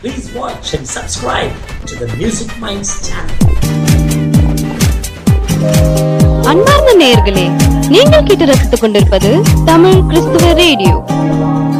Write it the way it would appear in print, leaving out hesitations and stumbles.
Please watch and subscribe to the Music Minds channel. அன்பார்ந்த நேயர்களே, நீங்கள் கேட்டு ரசித்துக் கொண்டிருப்பது தமிழ் கிறிஸ்துவ ரேடியோ.